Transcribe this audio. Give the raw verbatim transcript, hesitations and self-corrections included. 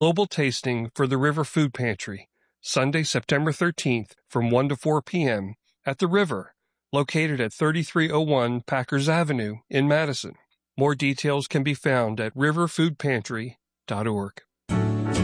Global tasting for the River Food Pantry, Sunday, September thirteenth from one to four p.m. at the River, located at thirty-three oh one Packers Avenue in Madison. More details can be found at river food pantry dot org.